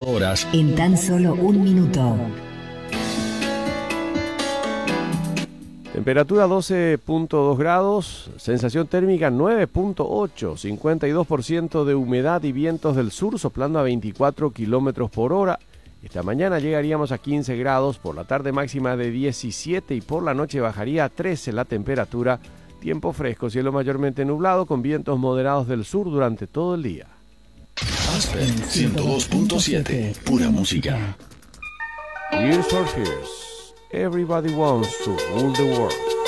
horas en tan solo un minuto. Temperatura 12.2 grados, sensación térmica 9.8, 52% de humedad y vientos del sur soplando a 24 kilómetros por hora. Esta mañana llegaríamos a 15 grados, por la tarde máxima de 17 y por la noche bajaría a 13 la temperatura. Tiempo fresco, cielo mayormente nublado con vientos moderados del sur durante todo el día. Aspen 102.7, pura música. Tears for Fears. Everybody wants to rule the world.